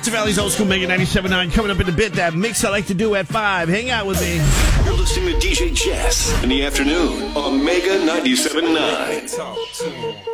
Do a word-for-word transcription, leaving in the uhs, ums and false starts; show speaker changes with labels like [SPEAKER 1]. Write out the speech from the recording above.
[SPEAKER 1] It's Valley's Old School Mega ninety-seven point nine. Coming up in a bit, that mix I like to do at five. Hang out with me.
[SPEAKER 2] You're listening to D J Jess in the afternoon on Mega ninety-seven point nine.